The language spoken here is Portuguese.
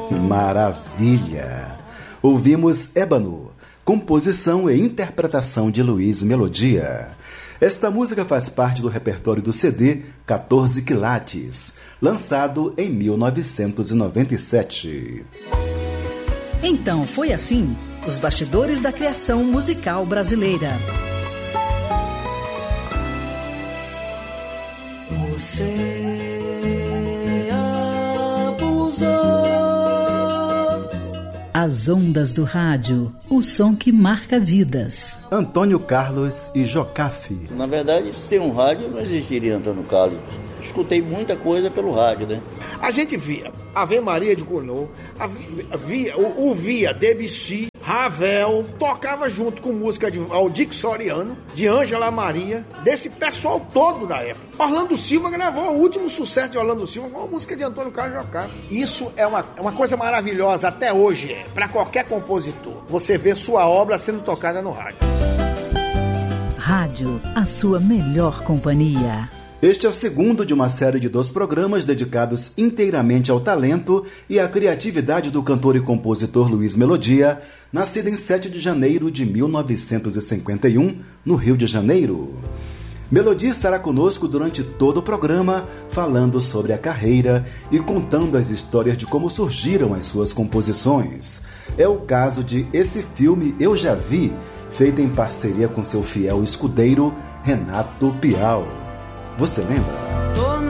Maravilha! Ouvimos Ébano, composição e interpretação de Luiz Melodia. Esta música faz parte do repertório do CD 14 Quilates, lançado em 1997. Então foi assim, os bastidores da criação musical brasileira. Você abusou. As ondas do rádio, o som que marca vidas. Antônio Carlos e Jocafe. Na verdade, sem um rádio não existiria Antônio Carlos. Escutei muita coisa pelo rádio, né? A gente via Ave Maria de Gounod, ouvia Debussy, Ravel, tocava junto com música de Aldir Soriano, de Ângela Maria, desse pessoal todo da época. Orlando Silva gravou o último sucesso de Orlando Silva, foi uma música de Antônio Carlos Jocafe. Isso é uma coisa maravilhosa até hoje, para qualquer compositor. Você vê sua obra sendo tocada no rádio. Rádio, a sua melhor companhia. Este é o segundo de uma série de 2 programas dedicados inteiramente ao talento e à criatividade do cantor e compositor Luiz Melodia, nascido em 7 de janeiro de 1951, no Rio de Janeiro. Melodia estará conosco durante todo o programa, falando sobre a carreira e contando as histórias de como surgiram as suas composições. É o caso de Esse Filme Eu Já Vi, feito em parceria com seu fiel escudeiro, Renato Piau. Você lembra?